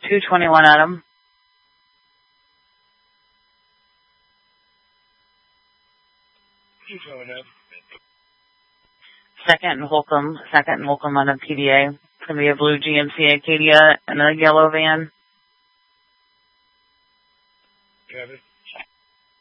221 Adam. Second and Holcomb on a PDA. It's going to be a blue GMC Acadia and a yellow van. Kevin.